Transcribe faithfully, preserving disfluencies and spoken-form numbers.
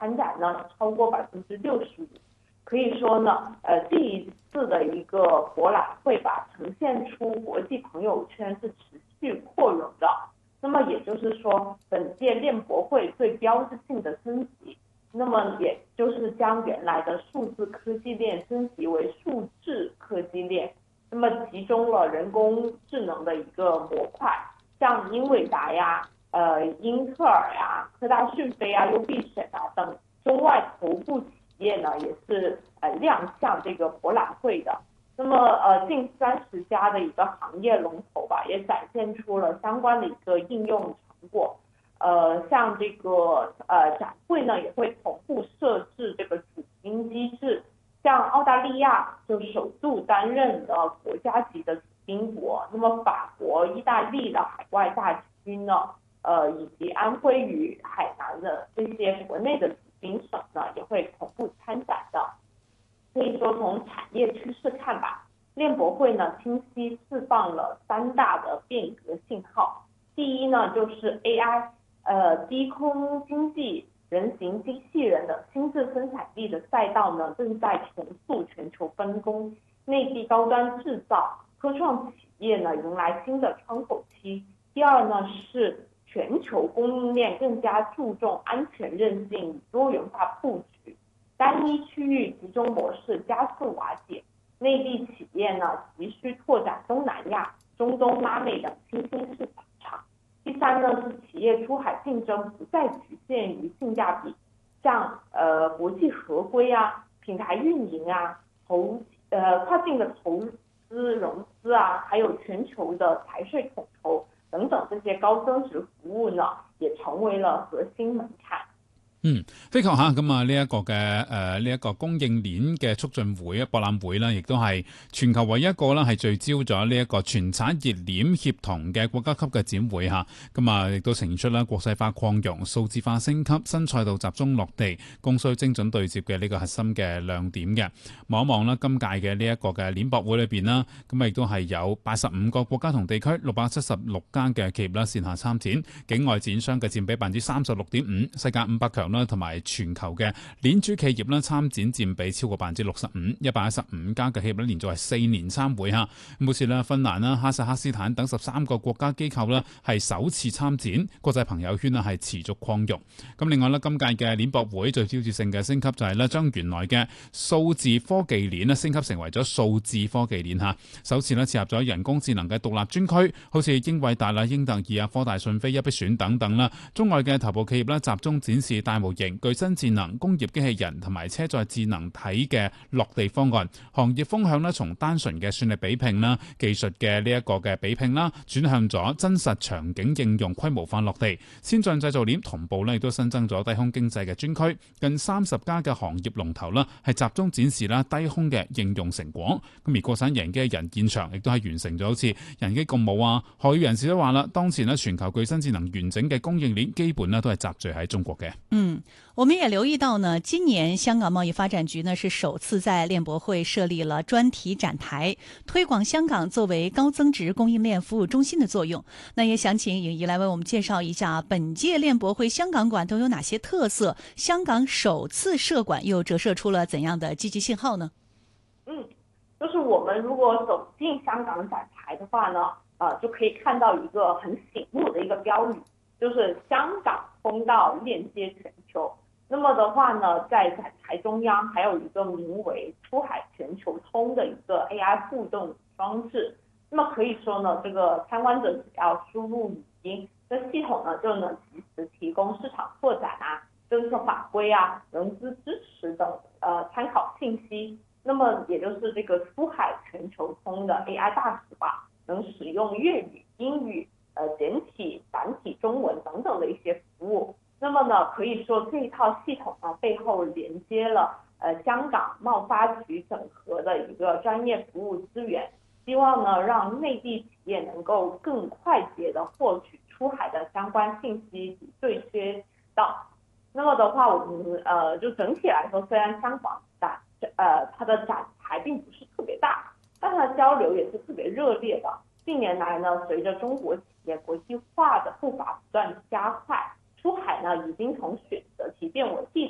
参展呢超过百分之六十五。可以说呢，呃，这一次的一个博览会吧，呈现出国际朋友圈是持续扩容的。那么也就是说，本届链博会最标志性的升级，那么也就是将原来的数字科技链升级为数字科技链，那么集中了人工智能的一个模块，像英伟达呀、呃英特尔呀、科大讯飞啊、优必选啊等中外头部企业呢，也是呃亮相这个博览会的。那么呃近三十家的一个行业龙头吧，也展现出了相关的一个应用成果。呃，像这个呃展会呢，也会同步设置这个主宾机制，像澳大利亚就首度担任的国家级的主宾国，那么法国、意大利的海外大军呢，呃，以及安徽与海南的这些国内的主宾省呢，也会同步参展的。可以说从产业趋势看吧，链博会呢清晰释放了三大的变革信号。第一呢，就是 A I， 呃，低空经济、人形机器人的新质生产力的赛道呢，正在重塑全球分工，内地高端制造、科创企业呢迎来新的窗口期。第二呢，是全球供应链更加注重安全韧性与多元化布局，单一区域集中模式加速瓦解，内地企业呢急需拓展东南亚、中东、拉美等新兴市场。第三呢，是企业出海竞争不再局限于性价比，像呃国际合规啊、品牌运营啊、投呃跨境的投资融资啊，还有全球的财税统筹等等这些高增值服務呢，也成為了核心門檻。 嗯，的確嚇，咁啊呢一個嘅誒呢一個供應鏈嘅促進會啊博覽會啦，亦都係全球唯一一個啦係聚焦咗呢一個全產業鏈協同嘅國家級嘅展會嚇，咁啊亦都呈現出啦國際化擴容、數字化升級、新賽道集中落地、供需精準對接嘅呢個核心嘅亮點嘅。望一望啦，今屆嘅呢一個嘅鏈博會裏邊啦，咁啊亦都係有八十五個國家同地區六百七十六間嘅企業啦線下參展，境外展商嘅佔比百分之三十六點五，世界五百強同埋全球嘅鏈主企業啦參展佔比超過百分之六十五，一百一十五家嘅企業咧連續係四年參會嚇。好似啦芬蘭啦、哈薩克斯坦等十三個國家機構啦係首次參展，國際朋友圈啊係持續擴容。咁另外咧，今屆嘅鏈博會最標誌性嘅升級就係咧將原來嘅數字科技鏈咧升級成為咗數字科技鏈嚇，首次咧切入咗人工智能嘅獨立專區，好似英偉達啦、英特爾啊、科大訊飛、一必選等等啦，中外嘅頭部企業咧集中展示大模型、具身智能、工業機器人同埋車載智能體嘅落地方案，行業風向咧從單純嘅算力比拼啦、技術嘅呢一個嘅比拼啦，轉向咗真實場景應用規模化落地。先進製造鏈同步咧亦都新增咗低空經濟嘅專區，近三十家嘅行業龍頭啦係集中展示啦低空嘅應用成果。咁而國產型機人現場亦都係完成咗好似人機共舞啊。學業人士都話啦，當前咧全球具身智能完整嘅供應鏈基本咧都係集聚喺中國嘅。 嗯。我們也留意到呢，今年香港貿易發展局呢是首次在鏈博會設立了專題展台，推廣香港作為高增值供應鏈服務中心的作用。那也想請穎儀來為我們介紹一下本屆鏈博會香港館都有哪些特色，香港首次設館又折射出了怎樣的積極信號呢？ 嗯，就是我們如果走進香港展台的話呢，呃，就可以看到一個很醒目的一個標語，就是香港通道鏈接全球。那麼的話呢，在展台中央還有一個名為出海全球通的一個 A I 互動裝置。那麼可以說呢，這個參觀者只要輸入語音，這系統呢就能及時提供市場拓展啊、政策法規啊、融資支持等呃參考信息。那麼也就是這個出海全球通的 A I 大使吧，能使用粵語、英語、呃簡體、繁體中文等等的一些服務。那麼呢，可以說這一套系統呢背後連接了呃香港貿發局整合的一個專業服務資源，希望呢讓內地企業能夠更快捷的獲取出海的相關信息與對接到。那麼的話，我們呃就整體來說，雖然香港展呃它的展台並不是特別大，但它的交流也是特別熱烈的。近年來呢，隨着中國企業國際化的步伐不斷加快，出海呢已經從選擇題變為必